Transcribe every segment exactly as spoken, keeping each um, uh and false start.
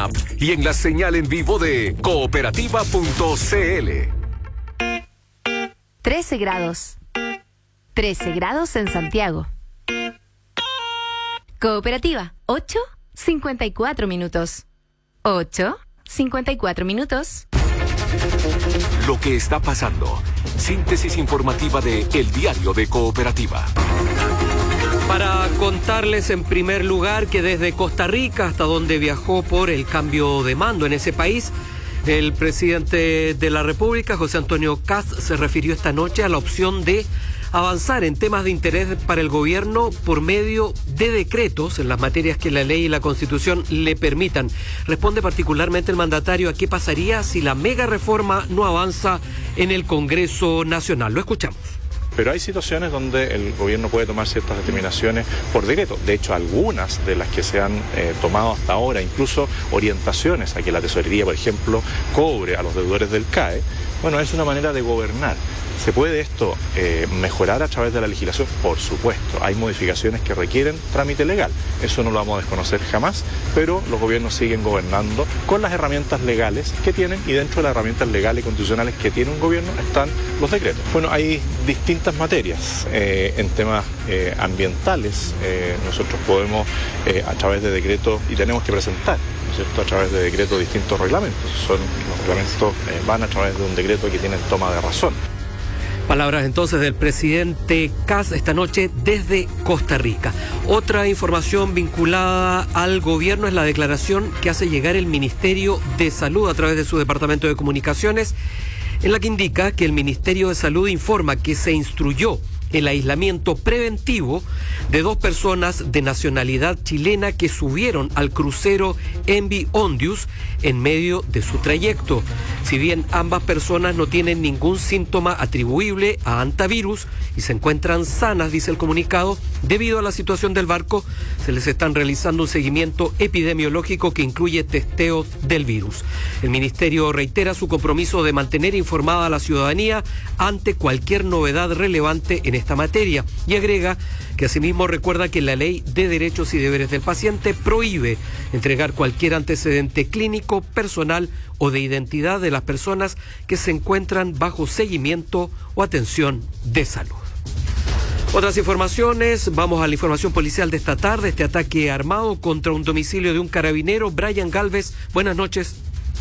app y en la señal en vivo de cooperativa punto c l. trece grados. trece grados en Santiago. Cooperativa, ocho cincuenta y cuatro minutos. ocho cincuenta y cuatro minutos. Lo que está pasando. Síntesis informativa de El Diario de Cooperativa. Para contarles en primer lugar que desde Costa Rica, hasta donde viajó por el cambio de mando en ese país, el presidente de la República, José Antonio Kast, se refirió esta noche a la opción de avanzar en temas de interés para el gobierno por medio de decretos en las materias que la ley y la Constitución le permitan. Responde particularmente el mandatario a qué pasaría si la mega reforma no avanza en el Congreso Nacional. Lo escuchamos. Pero hay situaciones donde el gobierno puede tomar ciertas determinaciones por decreto. De hecho, algunas de las que se han eh, tomado hasta ahora, incluso orientaciones a que la tesorería, por ejemplo, cobre a los deudores del C A E, bueno, es una manera de gobernar. ¿Se puede esto eh, mejorar a través de la legislación? Por supuesto, hay modificaciones que requieren trámite legal. Eso no lo vamos a desconocer jamás, pero los gobiernos siguen gobernando con las herramientas legales que tienen, y dentro de las herramientas legales y constitucionales que tiene un gobierno están los decretos. Bueno, hay distintas materias. Eh, en temas eh, ambientales, eh, nosotros podemos, eh, a través de decretos, y tenemos que presentar, ¿no es cierto?, a través de decretos distintos reglamentos. Son, los reglamentos eh, van a través de un decreto que tienen toma de razón. Palabras entonces del presidente Kast esta noche desde Costa Rica. Otra información vinculada al gobierno es la declaración que hace llegar el Ministerio de Salud a través de su Departamento de Comunicaciones, en la que indica que el Ministerio de Salud informa que se instruyó el aislamiento preventivo de dos personas de nacionalidad chilena que subieron al crucero M V Ondius en medio de su trayecto. Si bien ambas personas no tienen ningún síntoma atribuible a hantavirus y se encuentran sanas, dice el comunicado, debido a la situación del barco, se les están realizando un seguimiento epidemiológico que incluye testeos del virus. El ministerio reitera su compromiso de mantener informada a la ciudadanía ante cualquier novedad relevante en esta materia, y agrega que asimismo recuerda que la Ley de Derechos y Deberes del Paciente prohíbe entregar cualquier antecedente clínico, personal o de identidad de las personas que se encuentran bajo seguimiento o atención de salud. Otras informaciones, vamos a la información policial de esta tarde, este ataque armado contra un domicilio de un carabinero. Brian Galvez, buenas noches.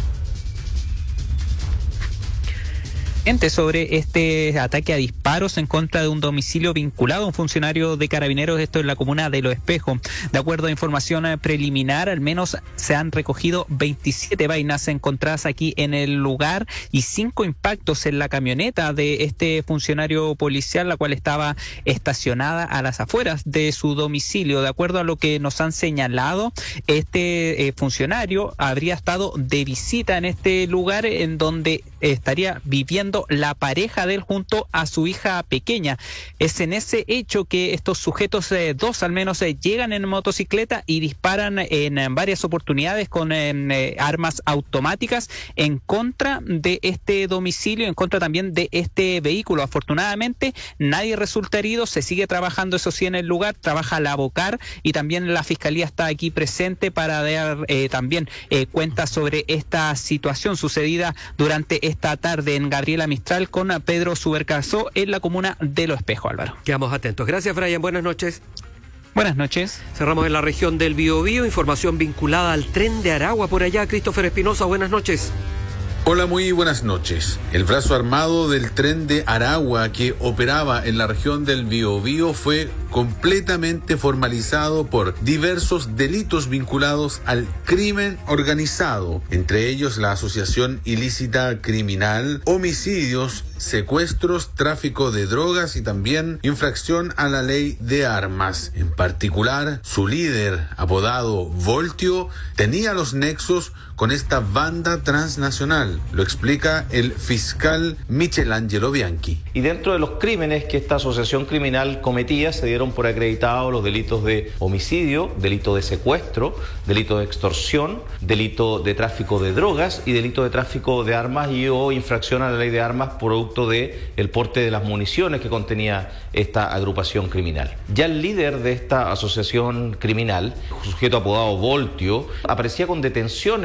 Sobre este ataque a disparos en contra de un domicilio vinculado a un funcionario de Carabineros, esto en la comuna de Los Espejos. De acuerdo a información preliminar, al menos se han recogido veintisiete vainas encontradas aquí en el lugar y cinco impactos en la camioneta de este funcionario policial, la cual estaba estacionada a las afueras de su domicilio. De acuerdo a lo que nos han señalado, este eh, funcionario habría estado de visita en este lugar en donde estaría viviendo la pareja de él junto a su hija pequeña. Es en ese hecho que estos sujetos, eh, dos al menos, eh, llegan en motocicleta y disparan en, en varias oportunidades con eh, armas automáticas en contra de este domicilio, en contra también de este vehículo. Afortunadamente nadie resulta herido, se sigue trabajando, eso sí, en el lugar, trabaja la Bocar y también la Fiscalía está aquí presente para dar eh, también eh, cuenta sobre esta situación sucedida durante esta tarde en Gabriela Mistral con Pedro Subercarzó en la comuna de Los Espejos, Álvaro. Quedamos atentos. Gracias, Brian. Buenas noches. Buenas noches. Cerramos en la región del Biobío. Información vinculada al tren de Aragua por allá. Christopher Espinosa, buenas noches. Hola, muy buenas noches. El brazo armado del tren de Aragua que operaba en la región del Biobío fue completamente formalizado por diversos delitos vinculados al crimen organizado, entre ellos la asociación ilícita criminal, homicidios, secuestros, tráfico de drogas y también infracción a la ley de armas. En particular, su líder, apodado Voltio, tenía los nexos con esta banda transnacional. Lo explica el fiscal Michelangelo Bianchi. Y dentro de los crímenes que esta asociación criminal cometía, se dieron por acreditados los delitos de homicidio, delito de secuestro, delito de extorsión, delito de tráfico de drogas y delito de tráfico de armas y o infracción a la ley de armas producto de el porte de las municiones que contenía esta agrupación criminal. Ya el líder de esta asociación criminal, sujeto apodado Voltio, aparecía con detenciones